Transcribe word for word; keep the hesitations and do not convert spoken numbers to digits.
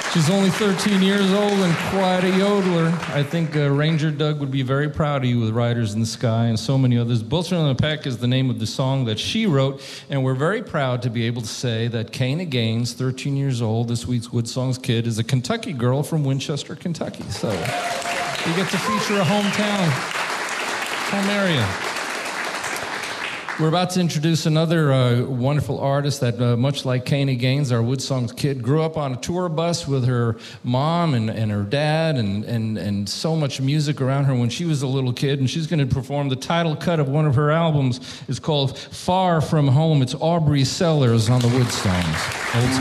She's only thirteen years old and quite a yodeler. I think uh, Ranger Doug would be very proud of you with Riders in the Sky and so many others. Bullshit on the Peck is the name of the song that she wrote, and we're very proud to be able to say that Kana Gaines, thirteen years old, this week's Wood Songs Kid, is a Kentucky girl from Winchester, Kentucky. So we get to feature a hometown, home area. We're about to introduce another uh, wonderful artist that, uh, much like Kana Gaines, our Wood Songs Kid, grew up on a tour bus with her mom and, and her dad and, and, and so much music around her when she was a little kid. And she's going to perform the title cut of one of her albums. It's called Far From Home. It's Aubrey Sellers on the Wood Songs.